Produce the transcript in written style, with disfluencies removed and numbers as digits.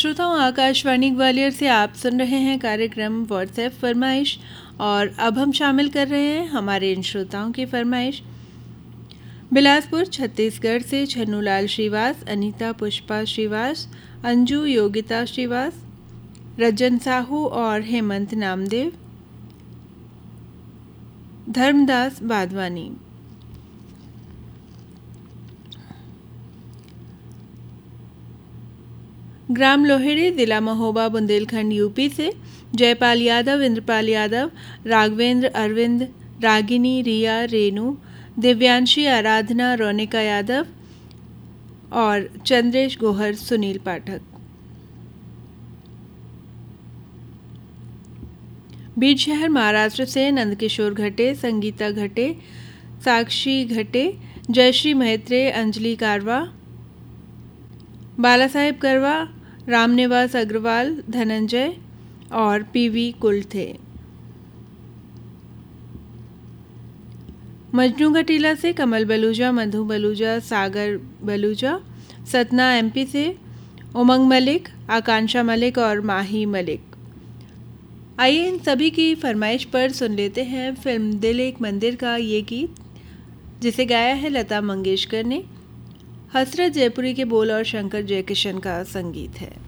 श्रोताओं, आकाशवाणी ग्वालियर से आप सुन रहे हैं कार्यक्रम व्हाट्सएप फरमाइश और अब हम शामिल कर रहे हैं हमारे इन श्रोताओं की फरमाइश। बिलासपुर छत्तीसगढ़ से छन्नूलाल श्रीवास, अनीता पुष्पा श्रीवास, अंजू योगिता श्रीवास, रजन साहू और हेमंत नामदेव, धर्मदास बादवानी। ग्राम लोहेड़ी, जिला महोबा, बुंदेलखंड, यूपी से जयपाल यादव, इंद्रपाल यादव, राघवेंद्र, अरविंद, रागिनी, रिया, रेणु, दिव्यांशी, आराधना, रोनिका यादव और चंद्रेश गोहर, सुनील पाठक। बीड शहर महाराष्ट्र से नंदकिशोर घटे, संगीता घटे, साक्षी घटे, जयश्री महत्रे, अंजलि कारवा, बाला साहेब करवा, रामनिवास अग्रवाल, धनंजय और पीवी कुल थे। मजनू घटीला से कमल बलूजा, मधु बलूजा, सागर बलूजा, सतना एमपी से उमंग मलिक, आकांक्षा मलिक और माही मलिक। आइए इन सभी की फरमाइश पर सुन लेते हैं फिल्म दिल एक मंदिर का ये गीत, जिसे गाया है लता मंगेशकर ने। हसरत जयपुरी के बोल और शंकर जयकिशन का संगीत है।